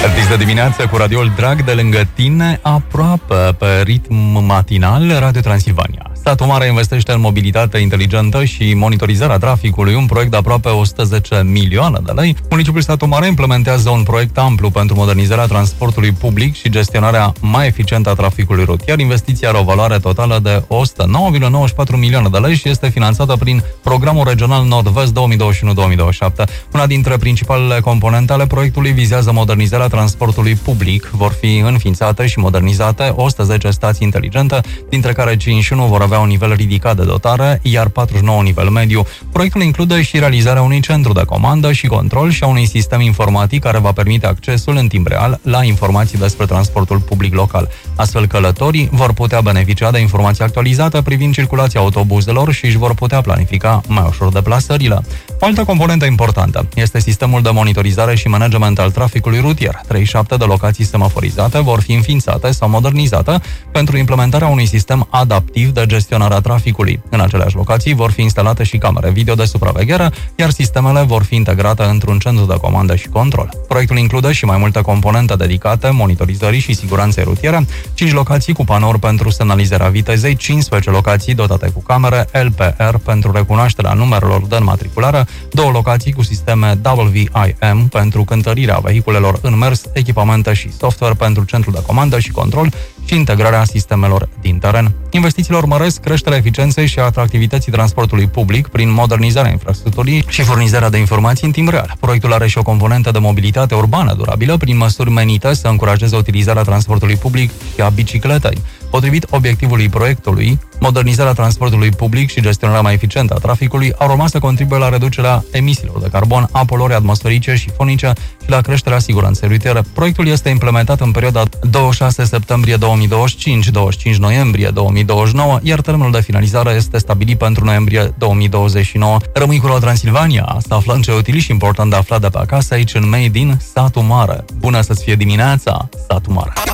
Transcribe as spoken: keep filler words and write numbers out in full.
Artist de dimineață cu radioul drag de lângă tine, aproape pe ritm matinal, Radio Transilvania. Statul Mare investește în mobilitate inteligentă și monitorizarea traficului, un proiect de aproape o sută zece milioane de lei. Municipiul Statul Mare implementează un proiect amplu pentru modernizarea transportului public și gestionarea mai eficientă a traficului rutier. Investiția are o valoare totală de o sută nouă virgulă nouăzeci și patru milioane de lei și este finanțată prin Programul Regional Nord-Vest două mii douăzeci și unu două mii douăzeci și șapte. Una dintre principalele componente ale proiectului vizează modernizarea transportului public. Vor fi înființate și modernizate o sută zece stații inteligente, dintre care cincizeci și unu vor avea un nivel ridicat de dotare, iar patruzeci și nouă un nivel mediu. Proiectul include și realizarea unui centru de comandă și control și a unui sistem informatic care va permite accesul în timp real la informații despre transportul public local. Astfel, călătorii vor putea beneficia de informații actualizate privind circulația autobuzelor și își vor putea planifica mai ușor deplasările. O altă componentă importantă este sistemul de monitorizare și management al traficului rutier. treizeci și șapte de locații semaforizate vor fi înființate sau modernizate pentru implementarea unui sistem adaptiv de gestionare a traficului. În aceleași locații vor fi instalate și camere video de supraveghere, iar sistemele vor fi integrate într-un centru de comandă și control. Proiectul include și mai multe componente dedicate monitorizării și siguranței rutiere, cinci locații cu panouri pentru semnalizarea vitezei, cincisprezece locații dotate cu camere L P R pentru recunoașterea numerelor de înmatriculare, două locații cu sisteme W I M pentru cântărirea vehiculelor în mers, echipamente și software pentru centrul de comandă și control și integrarea sistemelor din teren. Investițiile urmăresc creșterea eficienței și atractivității transportului public prin modernizarea infrastructurii și furnizarea de informații în timp real. Proiectul are și o componentă de mobilitate urbană durabilă prin măsuri menite să încurajeze utilizarea transportului public și a bicicletei. Potrivit obiectivului proiectului, modernizarea transportului public și gestionarea mai eficientă a traficului ar urma să contribuie la reducerea emisiilor de carbon, a poluării atmosferice și fonice și la creșterea siguranței rutiere. Proiectul este implementat în perioada douăzeci și șase septembrie două mii douăzeci și cinci - douăzeci și cinci noiembrie două mii douăzeci și nouă, iar termenul de finalizare este stabilit pentru noiembrie două mii douăzeci și nouă. Rămâi cu Radio Transilvania, asta aflăm ce e util și important de aflat de pe acasă aici în Made in Satul Mare. Bună să-ți fie dimineața, Satul Mare!